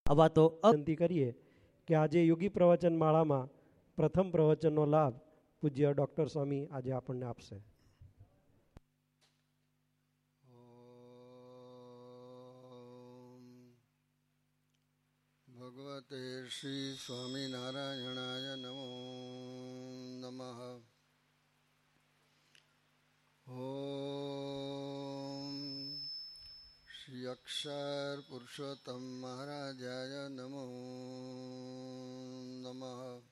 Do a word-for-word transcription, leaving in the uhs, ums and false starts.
આવા તો વિનંતી કરીએ કે આજે યોગી પ્રવચન માળામાં પ્રથમ પ્રવચનનો લાભ પૂજ્ય ડૉક્ટર સ્વામી આજે આપણને આપશે. ભગવતે શ્રી સ્વામિનારાયણાય નમો નમઃ. ઓમ શ્રી અક્ષર પુરુષોત્તમ મહારાજાય નમો નમઃ.